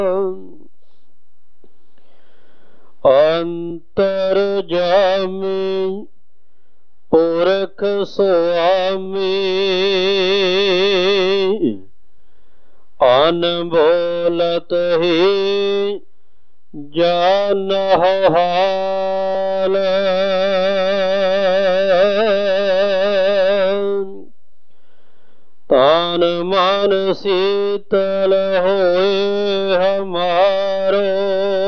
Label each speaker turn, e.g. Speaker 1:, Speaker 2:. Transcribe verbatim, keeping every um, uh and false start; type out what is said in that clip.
Speaker 1: ਅੰਤਰਜਾਮੀ ਪੁਰਖ ਸੁਆਮੀ ਅਨਬੋਲਤ ਹੀ ਜਾਨਹੁ ਹਾਲ। ਤਨ ਮਨ ਸੀਤਲ ਹੋਏ ਹਮਾਰੋ